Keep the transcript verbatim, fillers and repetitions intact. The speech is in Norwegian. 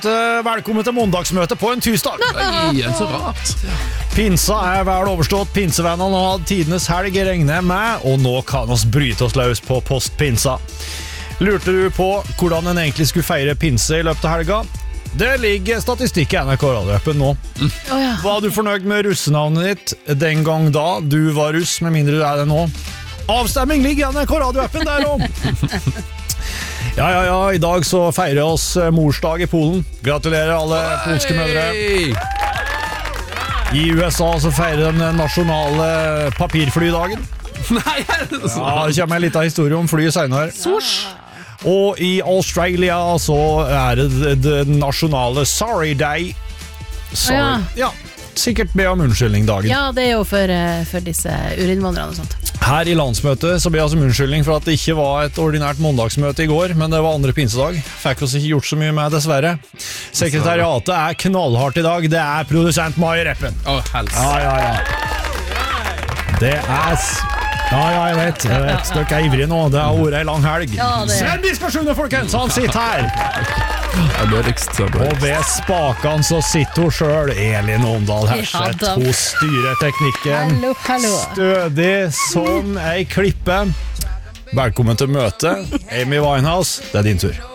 møte, velkommen til måndagsmøte på en tirsdag. Nei, så rart. Pinsa er vel overstått, pinsevennene har hatt tidenes helg, regner jeg med, og nå kan oss bryte oss løs på postpinsa. Lurte du på hvordan en egentlig skulle feire pinse i løpet av helga? Det ligger statistikk i N R K Radio-appen nå. Mm. Oh, ja. Var du fornøyd med russenavnet ditt den gang da du var russ, med mindre du er det nå? Avstemming ligger i N R K Radio-appen der også. Ja, ja, ja, i dag så feirer oss morsdag i Polen. Gratulerer alle polske mødre. I U S A så feirer den nasjonale papirflydagen. Nei, er det så? Ja, det kommer en liten historie om flyet senere. Sosh. Og i Australia så er det den nasjonale Sorry Day. Sorry. Ja. Ja, sikkert be om unnskyldning dagen. Ja, det er jo for, for disse urinnvandrerne og sånt. Her i landsmøtet så ber jeg om unnskyldning for at det ikke var et ordinært måndagsmøte i går, men det var andre pinsedag. Fikk oss ikke gjort så mye med, dessverre. Sekretariatet er knallhardt i dag. Det er produsent Mai Reppen. Å, hels. Ja, ja, ja. Det er... S ja, ja, jeg vet. Jeg vet. Dere er ivrige nå. Det har vært en lang helg. Ja, det... Sven Biskarsjøne, folkens! Han sitter her. Og ved spakene så sitter hun selv, Elin Omdal Herseth. Ja, hun styrer teknikken. Hallo, hallo. Stødig som ei klippe. Velkommen til møte. Amy Winehouse, det er din tur.